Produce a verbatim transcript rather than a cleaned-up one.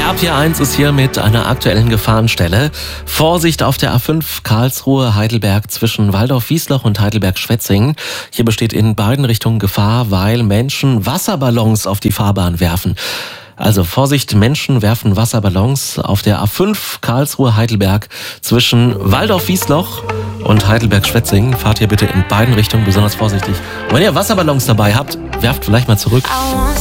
R T eins ist hier mit einer aktuellen Gefahrenstelle. Vorsicht auf der A fünf Karlsruhe-Heidelberg zwischen Waldorf-Wiesloch und Heidelberg-Schwetzingen. Hier besteht in beiden Richtungen Gefahr, weil Menschen Wasserballons auf die Fahrbahn werfen. Also Vorsicht, Menschen werfen Wasserballons auf der A fünf Karlsruhe-Heidelberg zwischen Waldorf-Wiesloch und Heidelberg-Schwetzingen. Fahrt hier bitte in beiden Richtungen besonders vorsichtig. Und wenn ihr Wasserballons dabei habt, werft vielleicht mal zurück.